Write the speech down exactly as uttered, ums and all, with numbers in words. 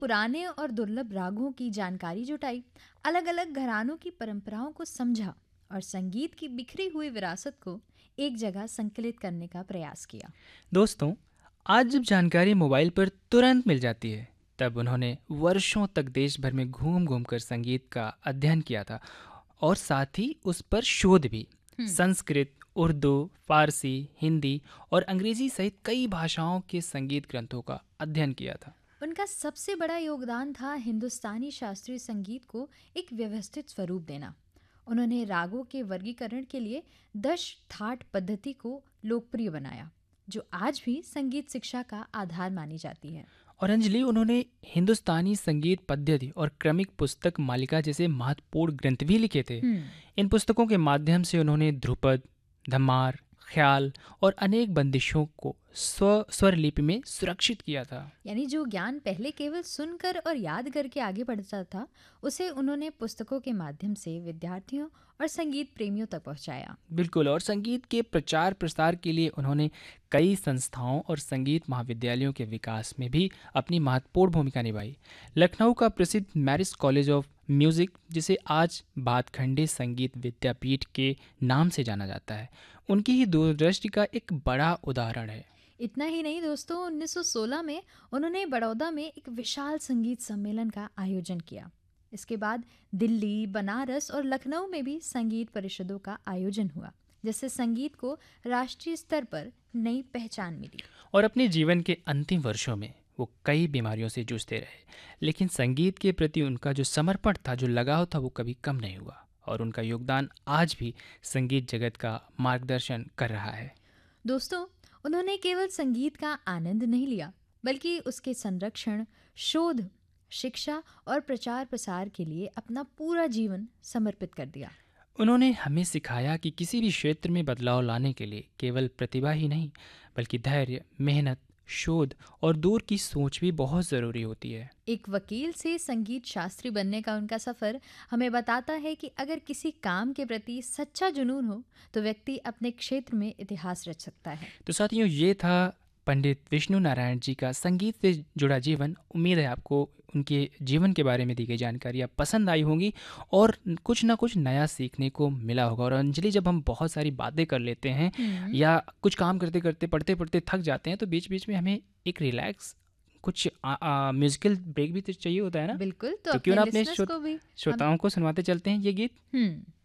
पुराने और दुर्लभ रागों की जानकारी जुटाई, अलग अलग घरानों की परंपराओं को समझा और संगीत की बिखरी हुई विरासत को एक जगह संकलित करने का प्रयास किया। दोस्तों, आज जब जानकारी मोबाइल पर तुरंत मिल जाती है, तब उन्होंने वर्षों तक देश भर में घूम घूम कर संगीत का अध्ययन किया था और साथ ही उस पर शोध भी। हम्म। संस्कृत, उर्दू, फारसी, हिंदी और अंग्रेजी सहित कई भाषाओं के संगीत ग्रंथों का अध्ययन किया था। उनका सबसे बड़ा योगदान था हिंदुस्तानी शास्त्रीय संगीत को एक व्यवस्थित स्वरूप देना। उन्होंने रागों के वर्गीकरण के लिए दश थाट पद्धति को लोकप्रिय बनाया, जो आज भी संगीत शिक्षा का आधार मानी जाती है। और अंजलि, उन्होंने हिंदुस्तानी संगीत पद्धति और क्रमिक पुस्तक मालिका जैसे महत्वपूर्ण ग्रंथ भी लिखे थे। हम्म। इन पुस्तकों के माध्यम से उन्होंने ध्रुपद, धमार, ख्याल और अनेक बंदिशों को स्व स्वर लिपि में सुरक्षित किया था। यानी जो ज्ञान पहले केवल सुनकर और याद करके आगे बढ़ता था, उसे उन्होंने पुस्तकों के माध्यम से विद्यार्थियों और संगीत प्रेमियों तक पहुंचाया। बिल्कुल, और संगीत के प्रचार प्रसार के लिए उन्होंने कई संस्थाओं और संगीत महाविद्यालयों के विकास में भी अपनी महत्वपूर्ण भूमिका निभाई। लखनऊ का प्रसिद्ध मैरिज कॉलेज ऑफ म्यूजिक, जिसे आज भातखंडे संगीत विद्यापीठ के नाम से जाना जाता है, उनकी ही दूरदृष्टि का एक बड़ा उदाहरण है। इतना ही नहीं दोस्तों, उन्नीस सौ सोलह में उन्होंने बड़ौदा में एक विशाल संगीत सम्मेलन का आयोजन किया। इसके बाद दिल्ली, बनारस और लखनऊ में भी संगीत परिषदों का आयोजन हुआ, जिससे संगीत को राष्ट्रीय स्तर पर नई पहचान मिली। और अपने जीवन के अंतिम वर्षों में वो कई बीमारियों से जूझते रहे, लेकिन संगीत के प्रति उनका जो समर्पण था, जो लगाव था, वो कभी कम नहीं हुआ और उनका योगदान आज भी संगीत जगत का मार्गदर्शन कर रहा है। दोस्तों, उन्होंने केवल संगीत का आनंद नहीं लिया, बल्कि उसके संरक्षण, शोध, शिक्षा और प्रचार प्रसार के लिए अपना पूरा जीवन समर्पित कर दिया। उन्होंने हमें सिखाया कि किसी भी क्षेत्र में बदलाव लाने के लिए केवल प्रतिभा ही नहीं, बल्कि धैर्य, मेहनत, शोध और दूर की सोच भी बहुत ज़रूरी होती है। एक वकील से संगीत शास्त्री बनने का उनका सफर हमें बताता है कि अगर किसी काम के प्रति सच्चा जुनून हो, तो व्यक्ति अपने क्षेत्र में इतिहास रच सकता है। तो साथियों, ये था पंडित विष्णु नारायण जी का संगीत से जुड़ा जीवन। उम्मीद है आपको उनके जीवन के बारे में दी गई जानकारियाँ पसंद आई होंगी और कुछ ना कुछ नया सीखने को मिला होगा। और अंजलि, जब हम बहुत सारी बातें कर लेते हैं हम्म। या कुछ काम करते करते, पढ़ते पढ़ते थक जाते हैं, तो बीच बीच में हमें एक रिलैक्स, कुछ म्यूजिकल ब्रेक भी तो चाहिए होता है ना। बिल्कुल, तो तो क्यों अपने ना अपने लिसनर्स श्रोत- को भी हम श्रोताओं को सुनवाते चलते हैं ये गीत। हम्म